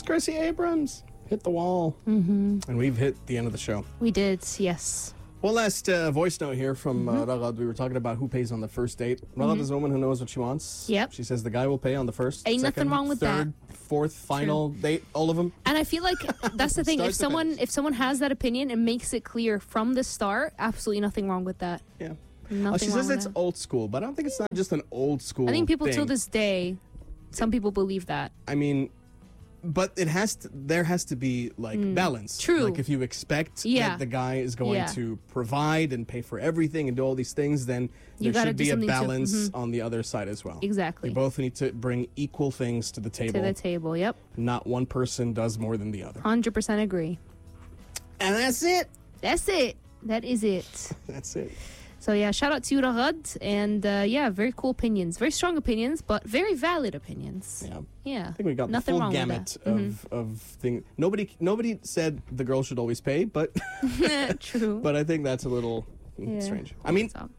Gracie Abrams hit the wall. Mm-hmm. And we've hit the end of the show. We did, yes. One last voice note here from Ragad. We were talking about who pays on the first date. Ragad is a woman who knows what she wants. Yep. She says the guy will pay on the first, Ain't second, nothing wrong with third, fourth, final date, all of them. And I feel like that's the thing. Start If to someone has that opinion and makes it clear from the start, absolutely nothing wrong with that. Yeah. Nothing She wrong says with it's that. old school, but I don't think it's not just an old school I think people thing. till this day, some people believe that. I mean, but there has to be like balance. True. Like if you expect Yeah. that the guy is going Yeah. to provide and pay for everything and do all these things, then You there gotta should do be a something to- balance on the other side as well. Exactly. You both need to bring equal things to the table. To the table, yep. Not one person does more than the other. 100% agree. And that's it. That's it. That is it. That's it. So yeah, shout out to you, Ragad. And yeah, very cool opinions. Very strong opinions, but very valid opinions. Yeah. Yeah. I think we got Nothing the full wrong gamut with of things. Nobody said the girl should always pay, but that. True. but I think that's a little Yeah. strange. I mean, So-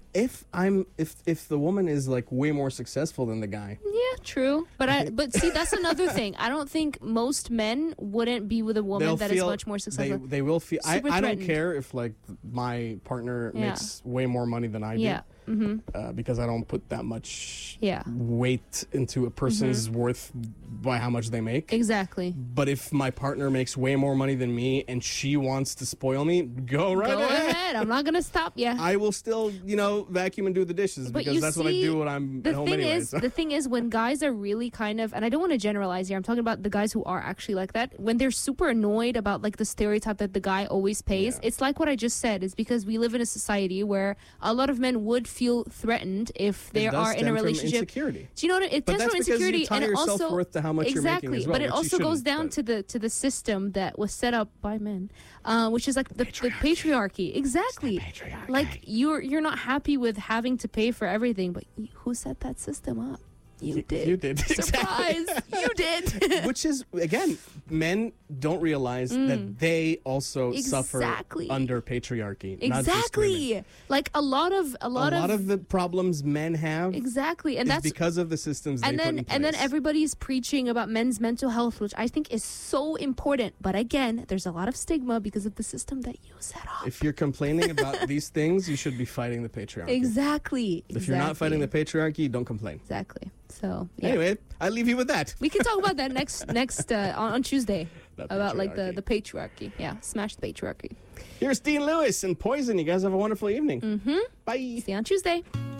if the woman is like way more successful than the guy, Yeah, true. But see, that's another thing. I don't think most men wouldn't be with a woman they'll that is feel much more successful. They will feel. I Super don't threatened. care if like my partner Yeah. makes way more money than I do. Yeah. Because I don't put that much Yeah. weight into a person's worth by how much they make. Exactly. But if my partner makes way more money than me and she wants to spoil me, go right Go ahead. ahead. I'm not gonna stop you. I will still, vacuum and do the dishes But because you that's what I see, do when I'm the at home thing anyway. is, the thing is, when guys are really kind of, and I don't want to generalize here. I'm talking about the guys who are actually like that. When they're super annoyed about like the stereotype that the guy always pays, Yeah. it's like what I just said. It's because we live in a society where a lot of men would feel threatened if they It does are in stem a from relationship. insecurity. Do you know what it But does that's from because you insecurity, tie and your also self-worth to how much you're making exactly. as well, but it which you also goes shouldn't, down but- to the system that was set up by men, which is like the patriarchy. Exactly. Like you're not happy with having to pay for everything, but who set that system up? You did. You did. Surprise! You did. Which is, again, men don't realize that they also suffer Exactly. under patriarchy. Not just women. Exactly. Like a lot of A lot of the problems men have exactly, and is that's because of the systems they and put in then place. and then everybody's preaching about men's mental health, which I think is so important. But again, there's a lot of stigma because of the system that you set up. If you're complaining about these things, you should be fighting the patriarchy. Exactly. If you're not fighting the patriarchy, don't complain. exactly. So yeah. Anyway, I leave you with that. We can talk about that next on Tuesday The about like patriarchy. the patriarchy. Yeah, smash the patriarchy. Here's Dean Lewis and Poison. You guys have a wonderful evening. Bye. See you on Tuesday.